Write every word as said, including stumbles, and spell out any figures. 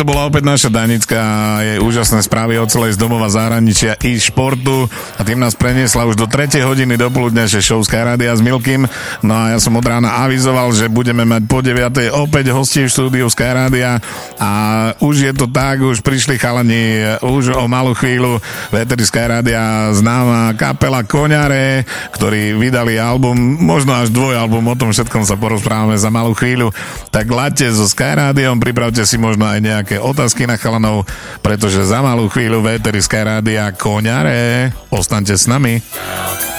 to bola opäť naša Danická a jej úžasné správy o celej z domova, zahraničia i športu a tým nás preniesla už do tretej hodiny dopoludňajšej show Sky Rádia s Milkym. No a ja som od rána avizoval, že budeme mať po deviatej opäť hostí v štúdiu Sky Rádia a už je to tak, už prišli chalani už o malú chvíľu v éteri Sky Rádia známa kapela Koňare, ktorí vydali album, možno až dvojalbum, o tom všetkom sa porozprávame za malú chvíľu. Tak laďte so Sky Rádiom, pripravte si možno aj nejaké otázky na chalanov, pretože za malú chvíľu v éteri Sky Rádia Koňare. Ostaňte s nami.